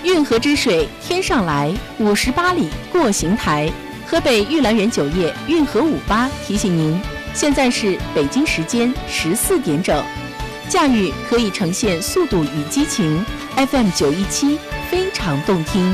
运河之水天上来，58里过邢台。河北玉兰园酒业运河58提醒您，现在是北京时间14点整，驾驭可以呈现速度与激情。FM 917非常动听。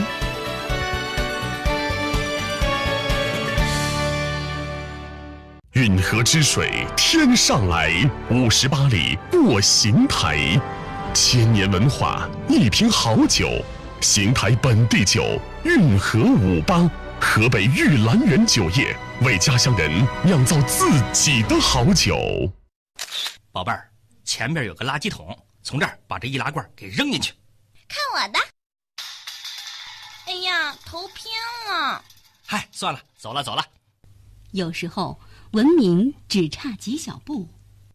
运河之水天上来，58里过邢台。千年文化，一瓶好酒，邢台本地酒运河58，河北玉兰园酒业为家乡人酿造自己的好酒。 宝贝儿，前面有个垃圾桶，从这儿把这易拉罐给扔进去。 看我的！哎呀，头偏了。 嗨，算了，走了。 有时候文明只差几小步。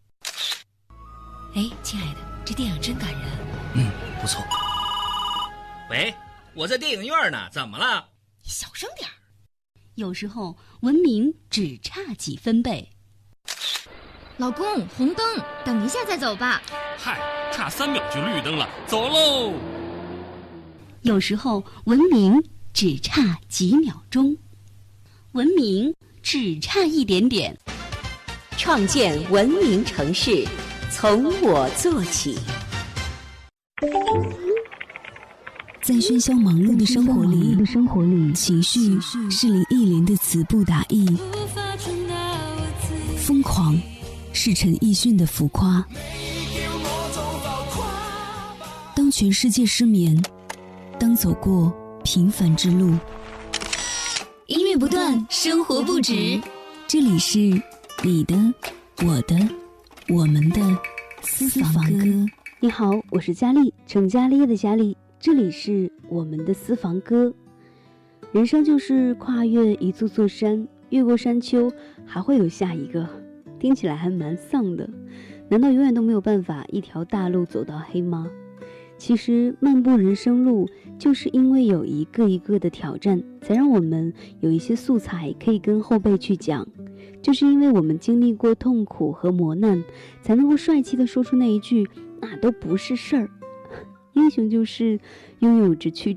哎，亲爱的，这电影真感人。 不错。喂，我在电影院呢，怎么了？ 你小声点。 有时候文明只差几分贝。 老公，红灯，等一下再走吧。 嗨，差3秒就绿灯了，走喽。 有时候文明只差几秒钟，文明只差一点点。 创建文明城市，从我做起。 在喧嚣忙碌的生活里，情绪是林忆莲的词不达意，疯狂是陈奕迅的浮夸。当全世界失眠，当走过平凡之路， 音乐不断，生活不止。 这里是你的、我的、我们的私房歌。 你好，我是佳丽，成家立业的佳丽。这里是我们的私房歌。人生就是跨越一座座山，越过山丘，还会有下一个。听起来还蛮丧的，难道永远都没有办法一条大路走到黑吗？其实漫步人生路，就是因为有一个一个的挑战，才让我们有一些素材可以跟后辈去讲。就是因为我们经历过痛苦和磨难，才能够帅气地说出那一句，那都不是事儿。英雄就是拥有着曲